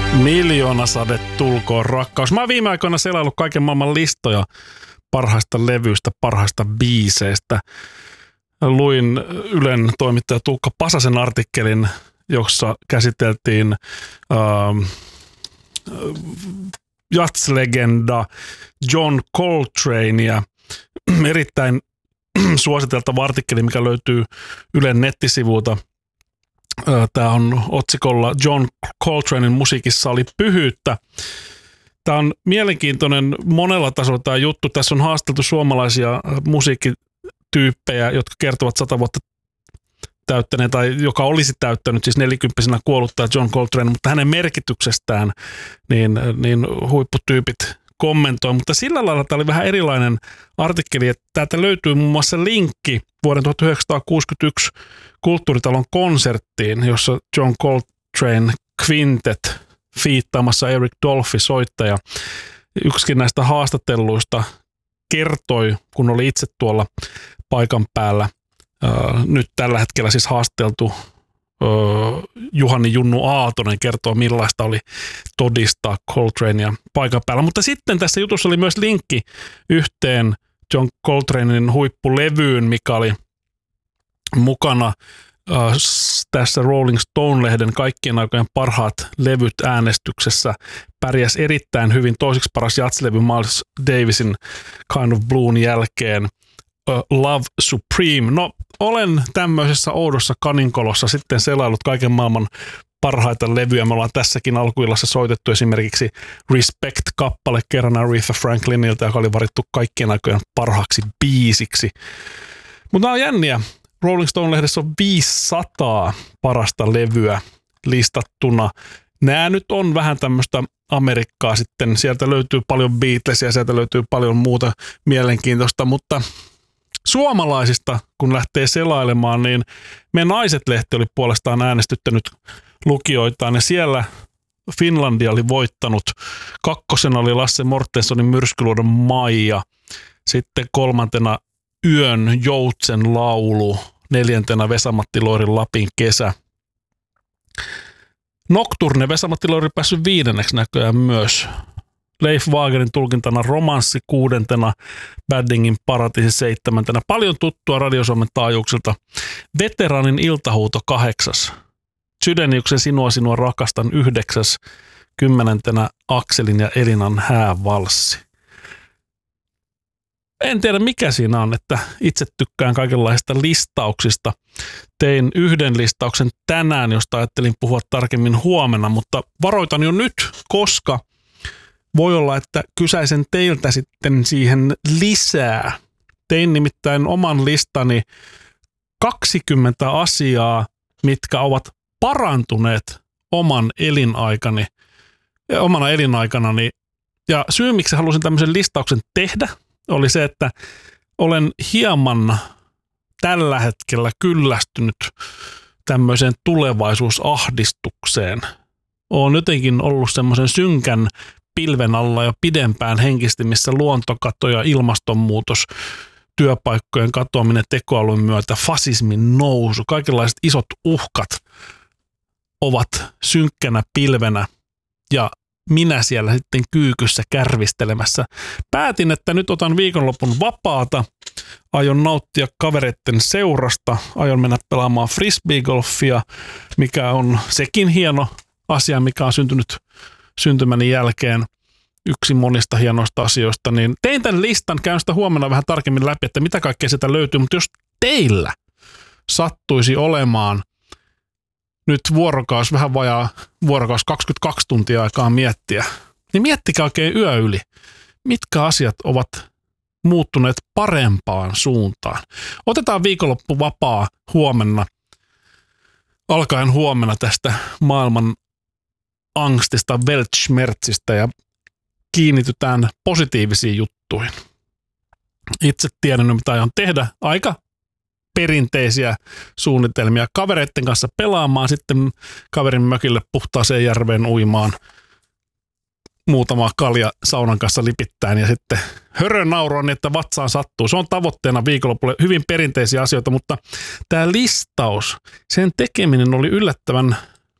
Miljoonasade tulkoon rakkaus. Mä oon viime aikoina selaillut kaiken maailman listoja parhaista levyistä, parhaista biiseistä. Luin Ylen toimittaja Tuukka Pasasen artikkelin, jossa käsiteltiin jazz-legenda John Coltranea. Erittäin suositeltava artikkeli, mikä löytyy Ylen nettisivulta. Tämä on otsikolla John Coltranein musiikissa oli pyhyyttä. Tämä on mielenkiintoinen monella tasolla tämä juttu. Tässä on haasteltu suomalaisia musiikkityyppejä, jotka kertovat 100 vuotta täyttäneen, tai joka olisi täyttänyt siis 40-vuotiaana kuollutta John Coltrane, mutta hänen merkityksestään niin huipputyypit kommentoi. Mutta sillä lailla tämä oli vähän erilainen artikkeli, että täältä löytyy muun muassa linkki vuoden 1961 Kulttuuritalon konserttiin, jossa John Coltrane Quintet fiittaamassa Eric Dolphy soittaja. Yksikin näistä haastatelluista kertoi, kun oli itse tuolla paikan päällä, nyt tällä hetkellä siis haasteltu Juhani Junnu Aatonen kertoo, millaista oli todistaa Coltranea paikan päällä. Mutta sitten tässä jutussa oli myös linkki yhteen John Coltranein huippulevyyn, mikä oli mukana tässä Rolling Stone-lehden kaikkien aikojen parhaat levyt äänestyksessä. Pärjäsi erittäin hyvin toiseksi paras jatslevy Miles Davisin Kind of Bluen jälkeen. Love Supreme. No, olen tämmöisessä oudossa kaninkolossa sitten selaillut kaiken maailman parhaita levyjä. Me ollaan tässäkin alkuillassa soitettu esimerkiksi Respect-kappale kerran Aretha Franklinilta, joka oli varittu kaikkien aikojen parhaaksi biisiksi. Mutta nämä on jänniä. Rolling Stone-lehdessä on 500 parasta levyä listattuna. Nämä nyt on vähän tämmöistä Amerikkaa sitten. Sieltä löytyy paljon Beatlesia, sieltä löytyy paljon muuta mielenkiintoista, mutta suomalaisista, kun lähtee selailemaan, niin Me Naiset-lehti oli puolestaan äänestyttänyt lukijoitaan, ja siellä Finlandia oli voittanut. Kakkosena oli Lasse Mortensonin Myrskyluodon Maija, sitten kolmantena Yön Joutsen laulu, neljäntenä Vesa-Matti Loirin Lapin kesä. Nocturne Vesa-Matti Loiri päässyt 5. näköjään myös. Leif Wagerin tulkintana Romanssi 6. Baddingin Paratiisi 7. Paljon tuttua Radio Suomen taajuuksilta. Veteraanin iltahuuto 8. Sydeniuksen Sinua rakastan 9. 10. Akselin ja Elinan häävalssi. En tiedä mikä siinä on, että itse tykkään kaikenlaisista listauksista. Tein yhden listauksen tänään, josta ajattelin puhua tarkemmin huomenna, mutta varoitan jo nyt, koska voi olla, että kysäisen teiltä sitten siihen lisää. Tein nimittäin oman listani 20 asiaa, mitkä ovat parantuneet omana elinaikanani. Ja syy, miksi halusin tämmöisen listauksen tehdä, oli se, että olen hieman tällä hetkellä kyllästynyt tämmöiseen tulevaisuusahdistukseen. Olen jotenkin ollut semmoisen synkän pilven alla jo pidempään henkisesti, missä luontokato ja ilmastonmuutos, työpaikkojen katoaminen tekoälyn myötä, fasismin nousu, kaikenlaiset isot uhkat ovat synkkänä pilvenä ja minä siellä sitten kyykyssä kärvistelemässä. Päätin, että nyt otan viikonlopun vapaata, aion nauttia kavereiden seurasta, aion mennä pelaamaan frisbeegolfia, mikä on sekin hieno asia, mikä on syntynyt syntymäni jälkeen, yksi monista hienoista asioista, niin tein tämän listan, käyn sitä huomenna vähän tarkemmin läpi, että mitä kaikkea sitä löytyy, mutta jos teillä sattuisi olemaan nyt vähän vajaa vuorokaus 22 tuntia aikaa miettiä, niin miettikää oikein yö yli, mitkä asiat ovat muuttuneet parempaan suuntaan. Otetaan viikonloppu vapaa huomenna, alkaen huomenna tästä maailman angstista, weltschmerzistä ja kiinnitytään positiivisiin juttuihin. Itse tiedän, mitä aion tehdä. Aika perinteisiä suunnitelmia. Kavereiden kanssa pelaamaan, sitten kaverin mökille puhtaaseen järveen uimaan, muutama kalja saunan kanssa lipittäen ja sitten hörönauroa niin, että vatsaan sattuu. Se on tavoitteena viikonlopulle. Hyvin perinteisiä asioita, mutta tämä listaus, sen tekeminen oli yllättävän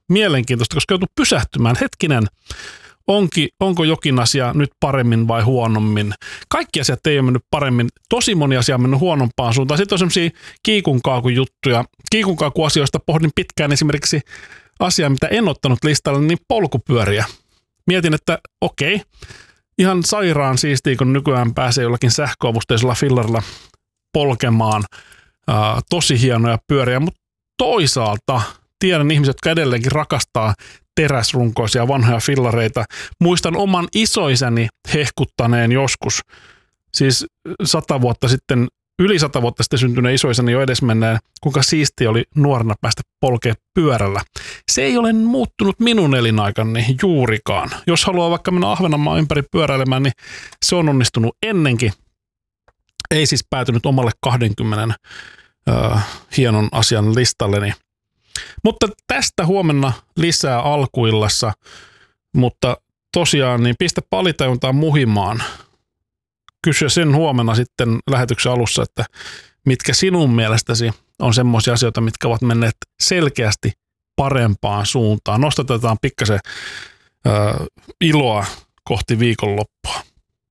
mielenkiintoista, koska joutuu pysähtymään. Hetkinen, onko jokin asia nyt paremmin vai huonommin? Kaikki asiat ei ole mennyt paremmin. Tosi moni asia on mennyt huonompaan suuntaan. Sitten on sellaisia kiikunkaakujuttuja. Kiikunkaakuasioista pohdin pitkään esimerkiksi asiaa, mitä en ottanut listalle, niin polkupyöriä. Mietin, että okei, ihan sairaan siistiä, kun nykyään pääsee jollakin sähköavusteisella fillarilla polkemaan tosi hienoja pyöriä, mutta toisaalta tiedän ihmiset, jotka edelleenkin rakastaa teräsrunkoisia vanhoja fillareita. Muistan oman isoisäni hehkuttaneen joskus, siis yli 100 vuotta sitten syntyneen isoisäni jo edesmenneen, kuinka siistiä oli nuorena päästä polkea pyörällä. Se ei ole muuttunut minun elinaikani juurikaan. Jos haluaa vaikka mennä Ahvenanmaan ympäri pyöräilemään, niin se on onnistunut ennenkin. Ei siis päätynyt omalle 20 hienon asian listalleni. Mutta tästä huomenna lisää alkuillassa, mutta tosiaan niin pistä alitajuntaa muhimaan. Kysy sen huomenna sitten lähetyksen alussa, että mitkä sinun mielestäsi on semmoisia asioita, mitkä ovat menneet selkeästi parempaan suuntaan. Nostatetaan pikkasen iloa kohti viikonloppua.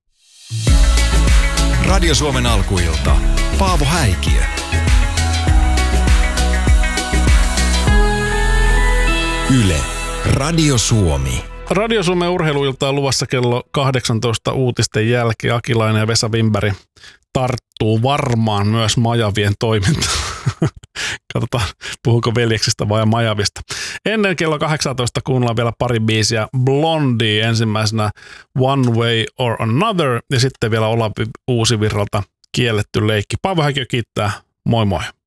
Radio Suomen alkuilta. Paavo Häikiö. Yle. Radio Suomi. Radio Suomen urheiluilta on luvassa kello 18 uutisten jälkeen. Akilainen ja Vesa Wimberg tarttuu varmaan myös Majavien toimintaan. Katsotaan, puhuuko veljeksistä vai Majavista. Ennen kello 18 kuunnellaan vielä pari biisiä. Blondie ensimmäisenä One Way or Another ja sitten vielä Olavi Uusivirralta Kielletty leikki. Paavo Häikiö kiittää. Moi moi.